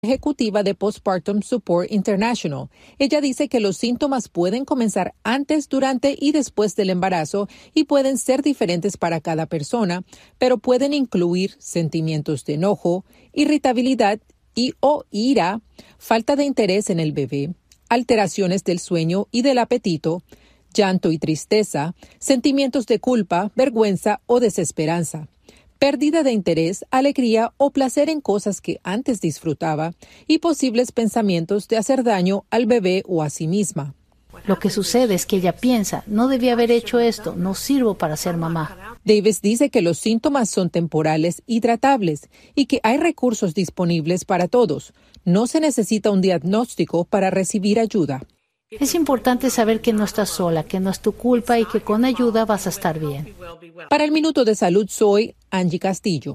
Ejecutiva de Postpartum Support International. Ella dice que los síntomas pueden comenzar antes, durante y después del embarazo y pueden ser diferentes para cada persona, pero pueden incluir sentimientos de enojo, irritabilidad o ira, falta de interés en el bebé, alteraciones del sueño y del apetito, llanto y tristeza, sentimientos de culpa, vergüenza o desesperanza, pérdida de interés, alegría o placer en cosas que antes disfrutaba y posibles pensamientos de hacer daño al bebé o a sí misma. Lo que sucede es que ella piensa, no debía haber hecho esto, no sirvo para ser mamá. Davis dice que los síntomas son temporales y tratables y que hay recursos disponibles para todos. No se necesita un diagnóstico para recibir ayuda. Es importante saber que no estás sola, que no es tu culpa y que con ayuda vas a estar bien. Para el Minuto de Salud soy Angie Castillo.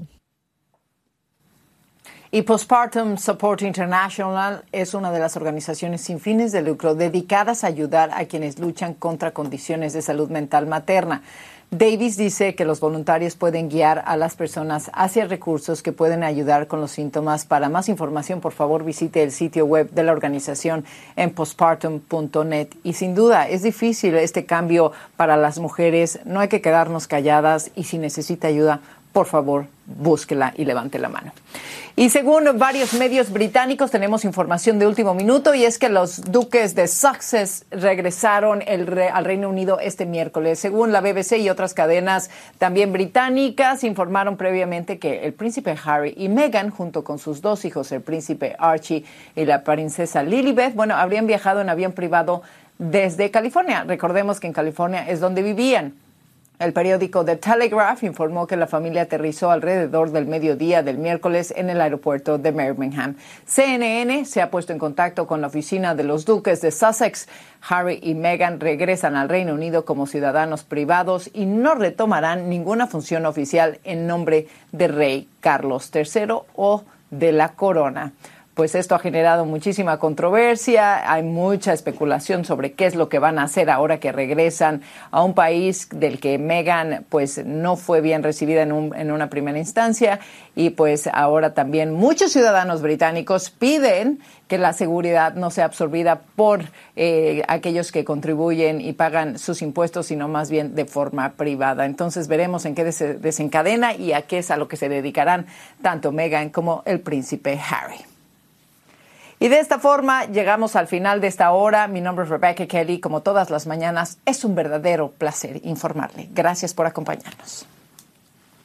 Y Postpartum Support International es una de las organizaciones sin fines de lucro dedicadas a ayudar a quienes luchan contra condiciones de salud mental materna. Davis dice que los voluntarios pueden guiar a las personas hacia recursos que pueden ayudar con los síntomas. Para más información, por favor, visite el sitio web de la organización en postpartum.net. Y sin duda, es difícil este cambio para las mujeres. No hay que quedarnos calladas y si necesita ayuda, por favor, búsquela y levante la mano. Y según varios medios británicos, tenemos información de último minuto y es que los duques de Sussex regresaron al Reino Unido este miércoles. Según la BBC y otras cadenas también británicas, informaron previamente que el príncipe Harry y Meghan, junto con sus dos hijos, el príncipe Archie y la princesa Lilibet, habrían viajado en avión privado desde California. Recordemos que en California es donde vivían. El periódico The Telegraph informó que la familia aterrizó alrededor del mediodía del miércoles en el aeropuerto de Birmingham. CNN se ha puesto en contacto con la oficina de los duques de Sussex. Harry y Meghan regresan al Reino Unido como ciudadanos privados y no retomarán ninguna función oficial en nombre de Rey Carlos III o de la corona. Pues esto ha generado muchísima controversia, hay mucha especulación sobre qué es lo que van a hacer ahora que regresan a un país del que Meghan pues no fue bien recibida en una primera instancia y pues ahora también muchos ciudadanos británicos piden que la seguridad no sea absorbida por aquellos que contribuyen y pagan sus impuestos, sino más bien de forma privada. Entonces veremos en qué se desencadena y a qué es a lo que se dedicarán tanto Meghan como el príncipe Harry. Y de esta forma llegamos al final de esta hora. Mi nombre es Rebecca Kelly. Como todas las mañanas, es un verdadero placer informarle. Gracias por acompañarnos.